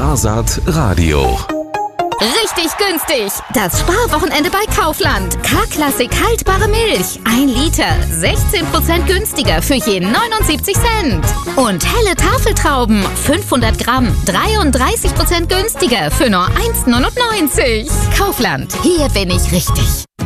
Starsaat Radio. Richtig günstig! Das Sparwochenende bei Kaufland. K-Klassik haltbare Milch. 1 Liter. 16% günstiger für je 79 Cent. Und helle Tafeltrauben. 500 Gramm. 33% günstiger für nur 1,99. Kaufland. Hier bin ich richtig.